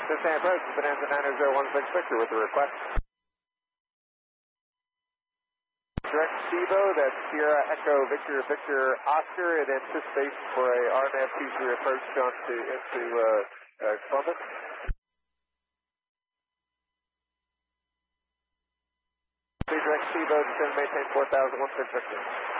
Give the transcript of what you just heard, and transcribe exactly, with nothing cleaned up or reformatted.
San approach, Bonanza nine zero one six Victor with the request. Direct Stevo, that's Sierra Echo Victor Victor Oscar in anticipation for a R N A V two three approach onto into uh, uh, Columbus. Direct Stevo, descend maintain four thousand one six Victor.